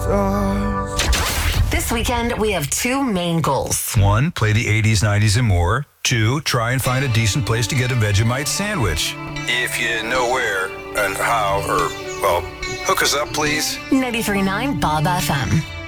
This weekend, we have two main goals. 1, play the 80s, 90s, and more. 2, try and find a decent place to get a Vegemite sandwich. If you know where and how, or, well, hook us up, please. 93.9 Bob FM.